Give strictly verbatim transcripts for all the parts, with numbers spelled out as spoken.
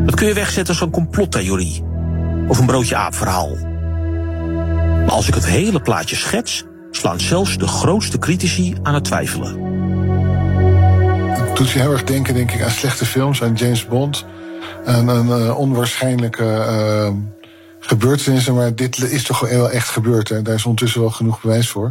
Dat kun je wegzetten als een complottheorie. Of een broodje aapverhaal. Maar als ik het hele plaatje schets, slaan zelfs de grootste critici aan het twijfelen. Het doet je heel erg denken, denk ik, aan slechte films, aan James Bond. Aan een uh, onwaarschijnlijke uh, gebeurtenissen. Maar dit is toch wel echt gebeurd. En daar is ondertussen wel genoeg bewijs voor.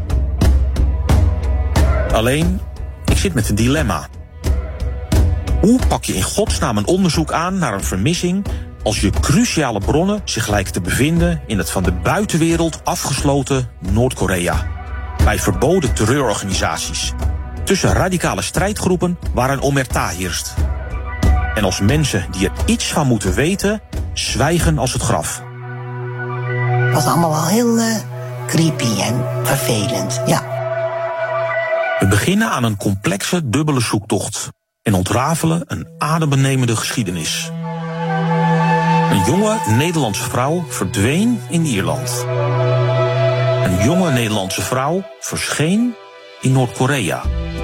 Alleen, ik zit met een dilemma. Hoe pak je in godsnaam een onderzoek aan naar een vermissing als je cruciale bronnen zich lijken te bevinden in het van de buitenwereld afgesloten Noord-Korea? Bij verboden terreurorganisaties. Tussen radicale strijdgroepen waar een omerta heerst. En als mensen die er iets van moeten weten, zwijgen als het graf. Het was allemaal wel heel uh, creepy en vervelend, ja. We beginnen aan een complexe dubbele zoektocht en ontrafelen een adembenemende geschiedenis. Een jonge Nederlandse vrouw verdween in Ierland. Een jonge Nederlandse vrouw verscheen in Noord-Korea.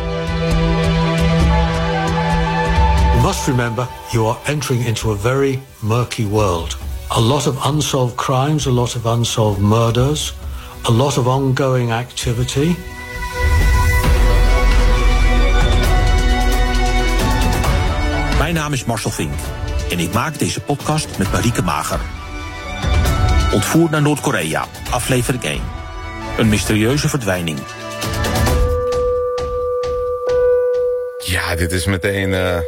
You must remember, you are entering into a very murky world. A lot of unsolved crimes, a lot of unsolved murders, a lot of ongoing activity. Mijn naam is Marcel Vink en ik maak deze podcast met Marieke Mager. Ontvoerd naar Noord-Korea, aflevering één. Een mysterieuze verdwijning. Ja, dit is meteen... Uh,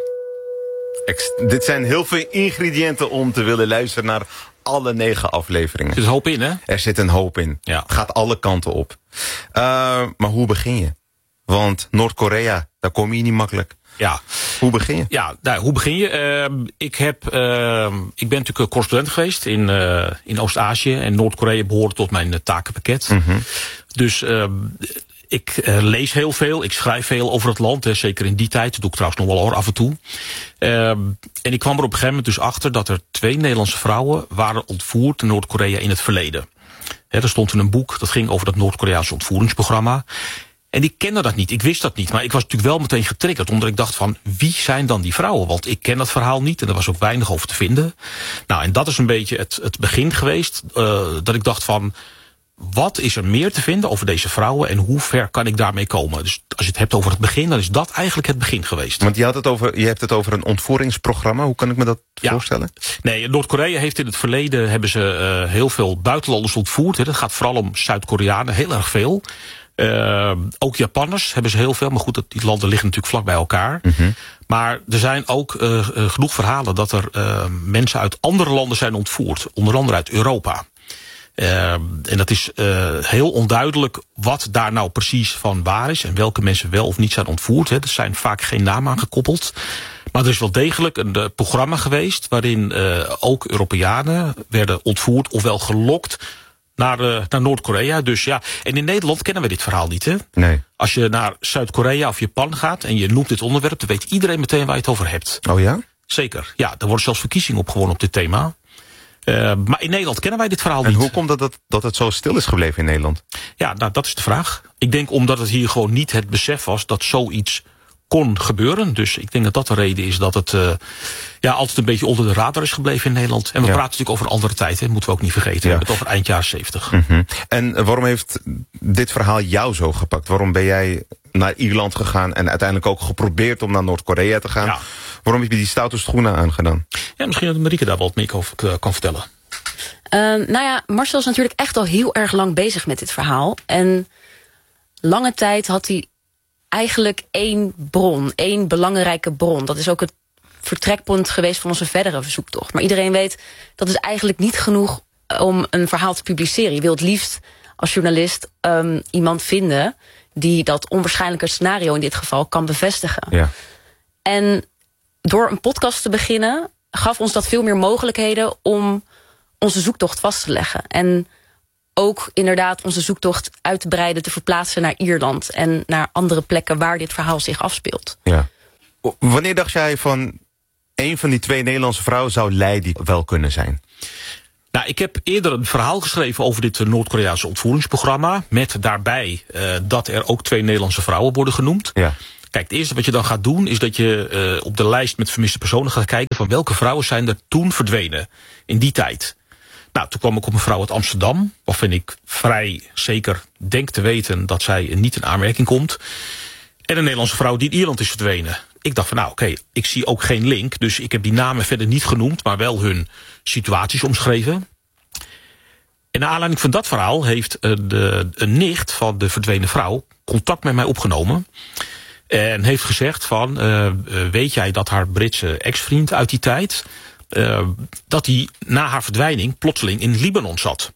ex- dit zijn heel veel ingrediënten om te willen luisteren naar alle negen afleveringen. Er zit een hoop in, hè? Er zit een hoop in. Ja. Het gaat alle kanten op. Uh, maar hoe begin je? Want Noord-Korea, daar kom je niet makkelijk. Ja. Hoe begin je? Ja, nou, hoe begin je? Uh, ik, heb, uh, ik ben natuurlijk correspondent geweest in, uh, in Oost-Azië. En Noord-Korea behoort tot mijn uh, takenpakket. Mm-hmm. Dus uh, ik uh, lees heel veel. Ik schrijf veel over het land. Hè, zeker in die tijd. Dat doe ik trouwens nog wel hoor, af en toe. Uh, en ik kwam er op een gegeven moment dus achter dat er twee Nederlandse vrouwen waren ontvoerd in Noord-Korea in het verleden. Hè, er stond in een boek dat ging over dat Noord-Koreaanse ontvoeringsprogramma. En ik kende dat niet, ik wist dat niet. Maar ik was natuurlijk wel meteen getriggerd. Omdat ik dacht van, wie zijn dan die vrouwen? Want ik ken dat verhaal niet en er was ook weinig over te vinden. Nou, en dat is een beetje het, het begin geweest. Uh, dat ik dacht van, wat is er meer te vinden over deze vrouwen? En hoe ver kan ik daarmee komen? Dus als je het hebt over het begin, dan is dat eigenlijk het begin geweest. Want je, had het over, je hebt het over een ontvoeringsprogramma. Hoe kan ik me dat ja. voorstellen? Nee, Noord-Korea heeft in het verleden hebben ze uh, heel veel buitenlanders ontvoerd. Hè. Dat gaat vooral om Zuid-Koreanen, heel erg veel. Uh, ook Japanners hebben ze heel veel. Maar goed, dat, die landen liggen natuurlijk vlak bij elkaar. Mm-hmm. Maar er zijn ook uh, uh, genoeg verhalen dat er uh, mensen uit andere landen zijn ontvoerd. Onder andere uit Europa. Uh, en dat is uh, heel onduidelijk wat daar nou precies van waar is. En welke mensen wel of niet zijn ontvoerd. Hè. Er zijn vaak geen namen aan gekoppeld. Maar er is wel degelijk een uh, programma geweest waarin uh, ook Europeanen werden ontvoerd ofwel gelokt naar, uh, naar Noord-Korea. Dus ja, en in Nederland kennen we dit verhaal niet, hè? Nee. Als je naar Zuid-Korea of Japan gaat en je noemt dit onderwerp, dan weet iedereen meteen waar je het over hebt. Oh ja? Zeker, ja. Er worden zelfs verkiezingen opgewonnen op dit thema. Uh, maar in Nederland kennen wij dit verhaal en niet. En hoe komt het dat, dat het zo stil is gebleven in Nederland? Ja, nou, dat is de vraag. Ik denk omdat het hier gewoon niet het besef was dat zoiets kon gebeuren. Dus ik denk dat dat de reden is dat het uh, ja, altijd een beetje onder de radar is gebleven in Nederland. En we ja. praten natuurlijk over een andere tijd, hè. Moeten we ook niet vergeten. Ja. We hebben het over eind jaren zeventig. Mm-hmm. En waarom heeft dit verhaal jou zo gepakt? Waarom ben jij naar Ierland gegaan en uiteindelijk ook geprobeerd om naar Noord-Korea te gaan? Ja. Waarom heb je die stoute schoenen aangedaan? Ja, misschien dat Marieke daar wat meer over kan vertellen. Uh, nou ja, Marcel is natuurlijk echt al heel erg lang bezig met dit verhaal. En lange tijd had hij eigenlijk één bron, één belangrijke bron. Dat is ook het vertrekpunt geweest van onze verdere zoektocht. Maar iedereen weet, dat is eigenlijk niet genoeg om een verhaal te publiceren. Je wilt liefst als journalist um, iemand vinden die dat onwaarschijnlijke scenario in dit geval kan bevestigen. Ja. En door een podcast te beginnen gaf ons dat veel meer mogelijkheden om onze zoektocht vast te leggen. En ook inderdaad onze zoektocht uit te breiden, te verplaatsen naar Ierland en naar andere plekken waar dit verhaal zich afspeelt. Ja. Wanneer dacht jij van een van die twee Nederlandse vrouwen zou Leidi wel kunnen zijn? Nou, ik heb eerder een verhaal geschreven over dit Noord-Koreaanse ontvoeringsprogramma, met daarbij uh, dat er ook twee Nederlandse vrouwen worden genoemd. Ja. Kijk, het eerste wat je dan gaat doen is dat je uh, op de lijst met vermiste personen gaat kijken van welke vrouwen zijn er toen verdwenen in die tijd. Nou, toen kwam ik op een vrouw uit Amsterdam, waarvan ik vrij zeker denk te weten dat zij niet in aanmerking komt. En een Nederlandse vrouw die in Ierland is verdwenen. Ik dacht van nou oké, okay, ik zie ook geen link, dus ik heb die namen verder niet genoemd, maar wel hun situaties omschreven. En naar aanleiding van dat verhaal heeft uh, de, een nicht van de verdwenen vrouw contact met mij opgenomen. En heeft gezegd van, uh, weet jij dat haar Britse ex-vriend uit die tijd, uh, dat hij na haar verdwijning plotseling in Libanon zat.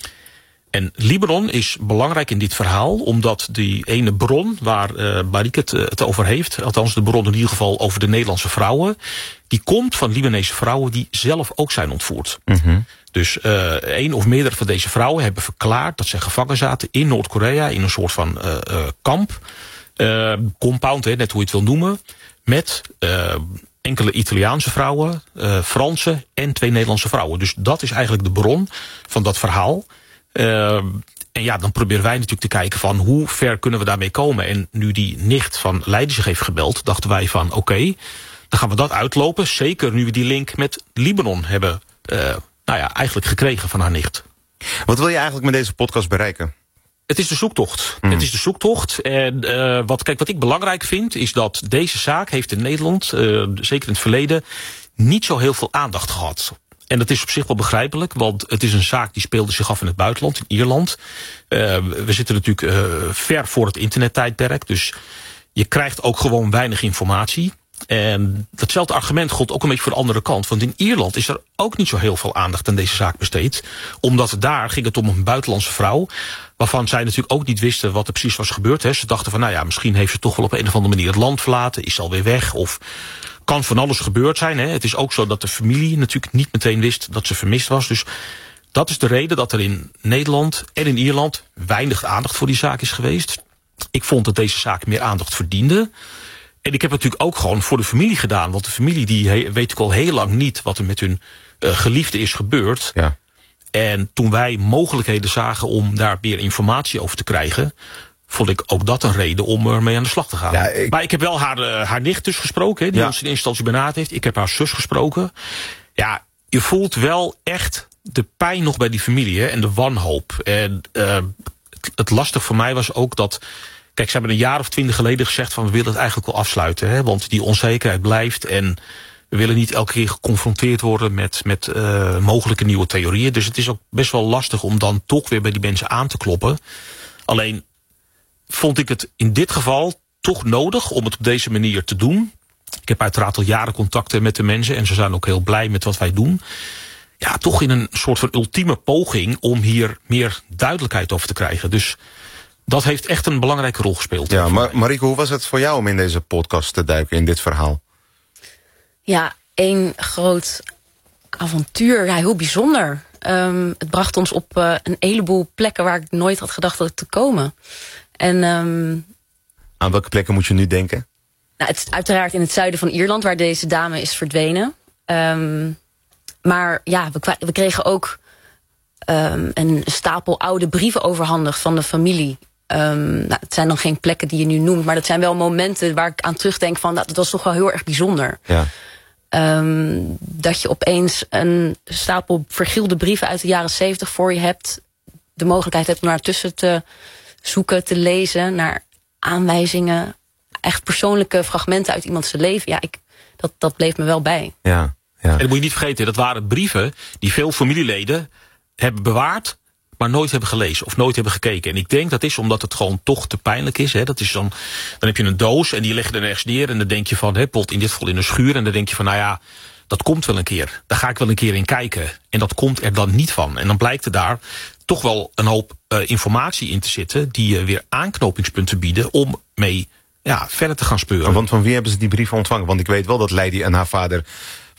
En Libanon is belangrijk in dit verhaal, omdat die ene bron waar uh, Marieke het, het over heeft, althans de bron in ieder geval over de Nederlandse vrouwen, die komt van Libanese vrouwen die zelf ook zijn ontvoerd. Mm-hmm. Dus uh, een of meerdere van deze vrouwen hebben verklaard dat ze gevangen zaten in Noord-Korea in een soort van uh, uh, kamp. Uh, compound, he, net hoe je het wil noemen, met uh, enkele Italiaanse vrouwen, uh, Franse en twee Nederlandse vrouwen. Dus dat is eigenlijk de bron van dat verhaal. Uh, en ja, dan proberen wij natuurlijk te kijken van hoe ver kunnen we daarmee komen. En nu die nicht van Leiden zich heeft gebeld, dachten wij van oké, okay, dan gaan we dat uitlopen. Zeker nu we die link met Libanon hebben uh, nou ja, eigenlijk gekregen van haar nicht. Wat wil je eigenlijk met deze podcast bereiken? Het is de zoektocht. Mm. Het is de zoektocht. En uh, wat, kijk, wat ik belangrijk vind, is dat deze zaak heeft in Nederland, uh, zeker in het verleden, niet zo heel veel aandacht gehad. En dat is op zich wel begrijpelijk, want het is een zaak die speelde zich af in het buitenland, in Ierland. Uh, we zitten natuurlijk uh, ver voor het internettijdperk, dus je krijgt ook gewoon weinig informatie. En datzelfde argument gold ook een beetje voor de andere kant. Want in Ierland is er ook niet zo heel veel aandacht aan deze zaak besteed. Omdat daar ging het om een buitenlandse vrouw, waarvan zij natuurlijk ook niet wisten wat er precies was gebeurd. Hè. Ze dachten van nou ja, misschien heeft ze toch wel op een of andere manier het land verlaten. Is ze alweer weg of kan van alles gebeurd zijn. Hè. Het is ook zo dat de familie natuurlijk niet meteen wist dat ze vermist was. Dus dat is de reden dat er in Nederland en in Ierland weinig aandacht voor die zaak is geweest. Ik vond dat deze zaak meer aandacht verdiende. En ik heb het natuurlijk ook gewoon voor de familie gedaan. Want de familie die he, weet natuurlijk al heel lang niet wat er met hun uh, geliefde is gebeurd. Ja. En toen wij mogelijkheden zagen om daar meer informatie over te krijgen, vond ik ook dat een reden om ermee aan de slag te gaan. Ja, ik... Maar ik heb wel haar, uh, haar nicht dus gesproken, hè, die ja. ons in instantie benaderd heeft. Ik heb haar zus gesproken. Ja, je voelt wel echt de pijn nog bij die familie, hè, en de wanhoop. En uh, het, het lastig voor mij was ook dat, kijk, ze hebben een jaar of twintig geleden gezegd van we willen het eigenlijk wel afsluiten. Hè, want die onzekerheid blijft en we willen niet elke keer geconfronteerd worden met, met uh, mogelijke nieuwe theorieën. Dus het is ook best wel lastig om dan toch weer bij die mensen aan te kloppen. Alleen vond ik het in dit geval toch nodig om het op deze manier te doen. Ik heb uiteraard al jaren contacten met de mensen en ze zijn ook heel blij met wat wij doen. Ja, toch in een soort van ultieme poging om hier meer duidelijkheid over te krijgen. Dus dat heeft echt een belangrijke rol gespeeld. Ja, maar Marieke, hoe was het voor jou om in deze podcast te duiken, in dit verhaal? Ja, één groot avontuur. Ja, heel bijzonder. Um, het bracht ons op uh, een heleboel plekken waar ik nooit had gedacht dat het te komen. En, um, aan welke plekken moet je nu denken? Nou, het is uiteraard in het zuiden van Ierland, waar deze dame is verdwenen. Um, maar ja, we, we kregen ook um, een stapel oude brieven overhandigd van de familie. Um, nou, het zijn dan geen plekken die je nu noemt, maar dat zijn wel momenten waar ik aan terugdenk van, nou, dat was toch wel heel erg bijzonder. Ja. Um, dat je opeens een stapel vergilde brieven uit de jaren zeventig voor je hebt, de mogelijkheid hebt om naar tussen te zoeken, te lezen, naar aanwijzingen, echt persoonlijke fragmenten uit iemands leven. Ja, ik, dat, dat bleef me wel bij. Ja, ja. En dat moet je niet vergeten, dat waren brieven die veel familieleden hebben bewaard, maar nooit hebben gelezen of nooit hebben gekeken. En ik denk dat is omdat het gewoon toch te pijnlijk is. Hè. Dat is dan, dan heb je een doos en die leg je er ergens neer en dan denk je van, hè, in dit geval in een schuur, en dan denk je van, nou ja, dat komt wel een keer. Daar ga ik wel een keer in kijken. En dat komt er dan niet van. En dan blijkt er daar toch wel een hoop uh, informatie in te zitten die uh, weer aanknopingspunten bieden om mee ja, verder te gaan speuren. Want van wie hebben ze die brieven ontvangen? Want ik weet wel dat Leidie en haar vader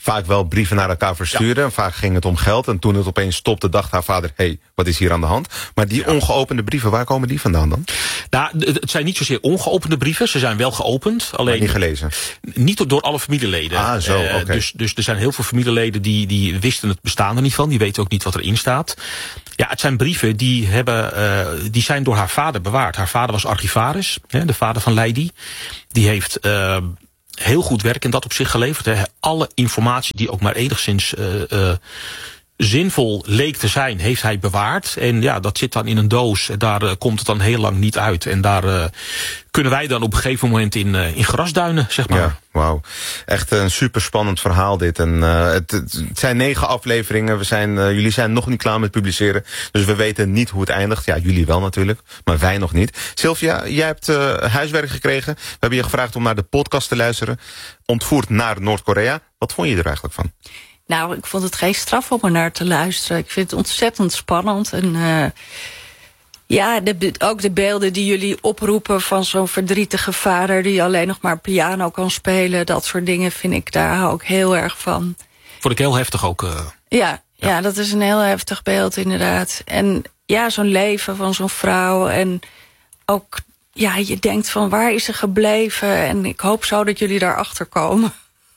vaak wel brieven naar elkaar versturen. Ja. Vaak ging het om geld. En toen het opeens stopte, dacht haar vader, hé, hey, wat is hier aan de hand? Maar die ja. ongeopende brieven, waar komen die vandaan dan? Nou, het zijn niet zozeer ongeopende brieven. Ze zijn wel geopend. Alleen maar niet gelezen? Niet door alle familieleden. Ah, zo, oké. Okay. Uh, dus, dus er zijn heel veel familieleden die, die wisten het bestaan er niet van. Die weten ook niet wat erin staat. Ja, het zijn brieven die, hebben, uh, die zijn door haar vader bewaard. Haar vader was archivaris, hè, de vader van Leydi. Die heeft uh, heel goed werk in dat opzicht geleverd. Hè. Alle informatie die ook maar enigszins uh, uh, zinvol leek te zijn, heeft hij bewaard. En ja, dat zit dan in een doos. En daar uh, komt het dan heel lang niet uit. En daar uh, kunnen wij dan op een gegeven moment in, uh, in grasduinen, zeg maar. Ja, wauw. Echt een superspannend verhaal dit. En uh, het, het zijn negen afleveringen. We zijn, uh, jullie zijn nog niet klaar met publiceren. Dus we weten niet hoe het eindigt. Ja, jullie wel natuurlijk, maar wij nog niet. Sylvia, jij hebt uh, huiswerk gekregen. We hebben je gevraagd om naar de podcast te luisteren. Ontvoerd naar Noord-Korea. Wat vond je er eigenlijk van? Nou, ik vond het geen straf om er naar te luisteren. Ik vind het ontzettend spannend. En uh, ja, de, ook de beelden die jullie oproepen van zo'n verdrietige vader die alleen nog maar piano kan spelen. Dat soort dingen vind ik, daar hou ik heel erg van. Vond ik heel heftig ook. Uh, ja, ja, ja, dat is een heel heftig beeld inderdaad. En ja, zo'n leven van zo'n vrouw. En ook, ja, je denkt van waar is ze gebleven? En ik hoop zo dat jullie daarachter komen.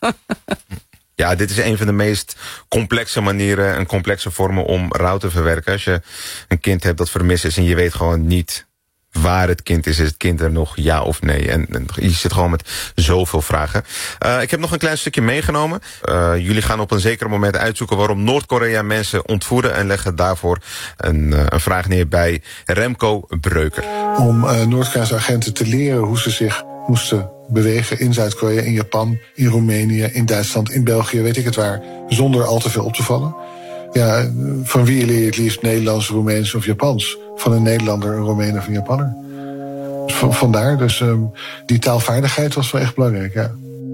Ja, dit is een van de meest complexe manieren en complexe vormen om rouw te verwerken. Als je een kind hebt dat vermist is en je weet gewoon niet waar het kind is. Is het kind er nog, ja of nee? En, en je zit gewoon met zoveel vragen. Uh, ik heb nog een klein stukje meegenomen. Uh, jullie gaan op een zeker moment uitzoeken waarom Noord-Korea mensen ontvoeren en leggen daarvoor een, uh, een vraag neer bij Remco Breuker. Om uh, Noord-Koreaanse agenten te leren hoe ze zich moesten bewegen in Zuid-Korea, in Japan, in Roemenië, in Duitsland, in België, weet ik het waar, zonder al te veel op te vallen. Ja, van wie leer je het liefst Nederlands, Roemeens of Japans? Van een Nederlander, een Roemeen of een Japanner. Dus van, vandaar, dus um, die taalvaardigheid was wel echt belangrijk, ja.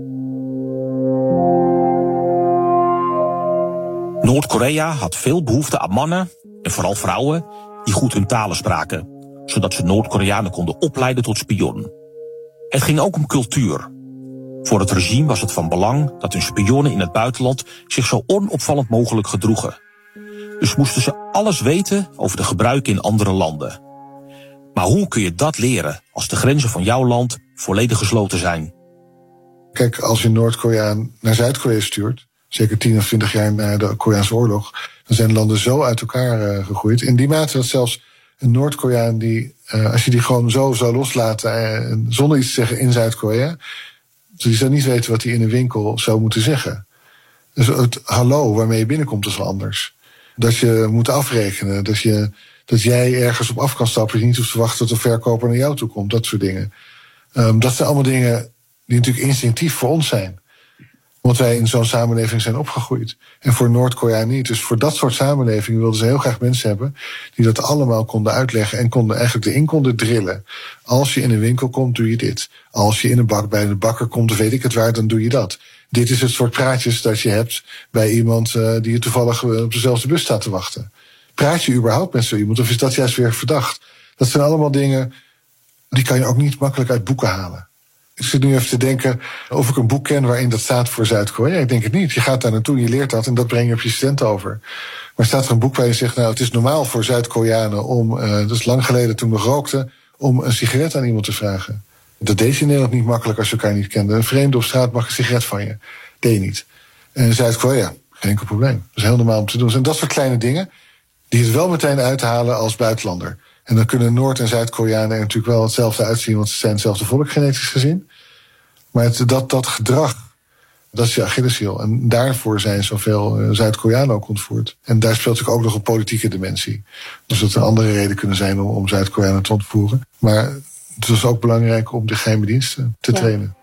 Noord-Korea had veel behoefte aan mannen, en vooral vrouwen, die goed hun talen spraken, zodat ze Noord-Koreanen konden opleiden tot spion. Het ging ook om cultuur. Voor het regime was het van belang dat hun spionnen in het buitenland zich zo onopvallend mogelijk gedroegen. Dus moesten ze alles weten over de gebruiken in andere landen. Maar hoe kun je dat leren als de grenzen van jouw land volledig gesloten zijn? Kijk, als je Noord-Korea naar Zuid-Korea stuurt, zeker tien of twintig jaar na de Koreaanse oorlog, dan zijn landen zo uit elkaar uh, gegroeid. In die mate dat zelfs een Noord-Koreaan die, uh, als je die gewoon zo zou loslaten, uh, zonder iets te zeggen in Zuid-Korea, die zou niet weten wat hij in een winkel zou moeten zeggen. Dus het hallo waarmee je binnenkomt is wel anders. Dat je moet afrekenen, dat, je, dat jij ergens op af kan stappen, je niet hoeft te wachten tot de verkoper naar jou toe komt, dat soort dingen. Um, dat zijn allemaal dingen die natuurlijk instinctief voor ons zijn. Want wij in zo'n samenleving zijn opgegroeid. En voor Noord-Korea niet. Dus voor dat soort samenleving wilden ze heel graag mensen hebben die dat allemaal konden uitleggen en konden eigenlijk erin konden drillen. Als je in een winkel komt, doe je dit. Als je in een bak bij de bakker komt, of weet ik het waar, dan doe je dat. Dit is het soort praatjes dat je hebt bij iemand uh, die je toevallig op dezelfde bus staat te wachten. Praat je überhaupt met zo iemand, of is dat juist weer verdacht? Dat zijn allemaal dingen, die kan je ook niet makkelijk uit boeken halen. Ik zit nu even te denken of ik een boek ken waarin dat staat voor Zuid-Korea. Ik denk het niet. Je gaat daar naartoe, je leert dat en dat breng je op je student over. Maar staat er een boek waar je zegt, nou, het is normaal voor Zuid-Koreanen om, uh, dat is lang geleden toen we rookten, om een sigaret aan iemand te vragen. Dat deed je in Nederland niet makkelijk als je elkaar niet kende. Een vreemde op straat mag een sigaret van je. Deed je niet. En Zuid-Korea, geen enkel probleem. Dat is heel normaal om te doen. En dat soort kleine dingen, die het wel meteen uithalen als buitenlander. En dan kunnen Noord- en Zuid-Koreanen er natuurlijk wel hetzelfde uitzien, want ze zijn hetzelfde volk genetisch gezien. Maar het, dat, dat gedrag, dat is je Achilleshiel. En daarvoor zijn zoveel uh, Zuid-Koreanen ook ontvoerd. En daar speelt natuurlijk ook nog een politieke dimensie. Dus dat er andere reden kunnen zijn om, om Zuid-Koreanen te ontvoeren. Maar het is ook belangrijk om de geheime diensten te ja. trainen.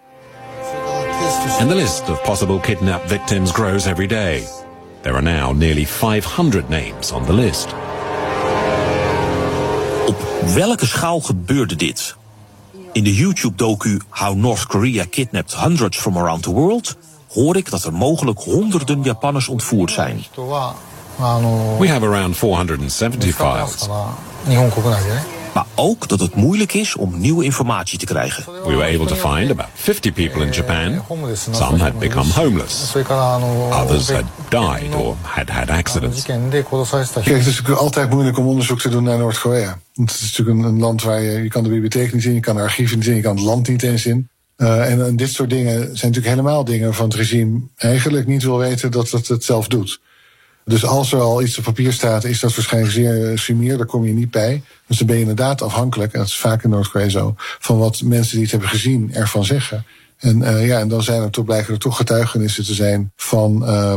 And the list of possible kidnapped victims grows every day. There are now nearly five hundred names on the list. Op welke schaal gebeurde dit? In de YouTube-docu How North Korea Kidnapped Hundreds from Around the World hoor ik dat er mogelijk honderden Japanners ontvoerd zijn. We have around four hundred seventy files. Maar ook dat het moeilijk is om nieuwe informatie te krijgen. We were able to find about fifty people in Japan. Some had become homeless. Others had died or had had accidents. Kijk, het is natuurlijk altijd moeilijk om onderzoek te doen naar Noord-Korea. Want het is natuurlijk een, een land waar je, je kan de bibliotheek niet in, je kan de archieven niet in, je kan het land niet eens in. Uh, en, en dit soort dingen zijn natuurlijk helemaal dingen waarvan het regime eigenlijk niet wil weten dat het het zelf doet. Dus als er al iets op papier staat, is dat waarschijnlijk zeer sumier, daar kom je niet bij. Dus dan ben je inderdaad afhankelijk, en dat is vaak in Noord-Korea zo, van wat mensen die het hebben gezien ervan zeggen. En, uh, ja, en dan zijn er toch, blijken er toch getuigenissen te zijn van uh,